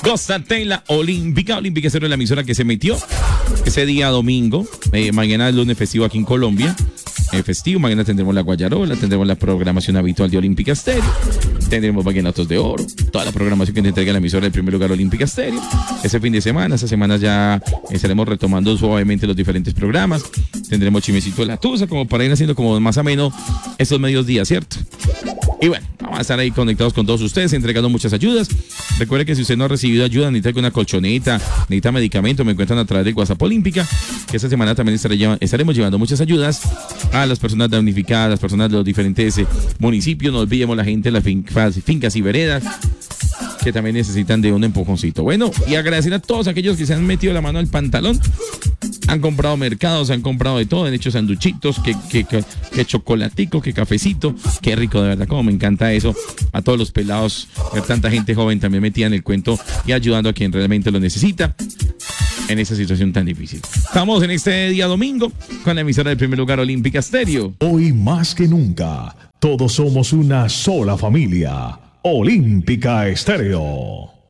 Gózate la Olímpica. Olímpica es la emisora que se metió ese día domingo. Mañana es lunes festivo aquí en Colombia. Festivo, mañana tendremos la Guayarola, tendremos la programación habitual de Olímpica Estéreo, tendremos Vallenatos de Oro, toda la programación que te entrega la emisora del primer lugar Olímpica Estéreo. Ese fin de semana, esta semana ya estaremos retomando suavemente los diferentes programas. Tendremos Chimecito de la Tusa, como para ir haciendo como más ameno estos medios días, ¿cierto? Y bueno, vamos a estar ahí conectados con todos ustedes, entregando muchas ayudas. Recuerde que si usted no ha recibido ayuda, necesita una colchoneta, necesita medicamento, me encuentran a través de WhatsApp Olímpica, que esta semana también estaremos llevando muchas ayudas a las personas damnificadas, las personas de los diferentes municipios. No olvidemos la gente de las fincas y veredas, que también necesitan de un empujoncito. Bueno, y agradecer a todos aquellos que se han metido la mano al pantalón. Han comprado mercados, han comprado de todo, han hecho sanduchitos, que chocolatico, que cafecito. Qué rico, de verdad, como me encanta eso. A todos los pelados, ver tanta gente joven también metida en el cuento y ayudando a quien realmente lo necesita en esa situación tan difícil. Estamos en este día domingo con la emisora del primer lugar Olímpica Estéreo. Hoy más que nunca, todos somos una sola familia. Olímpica Estéreo.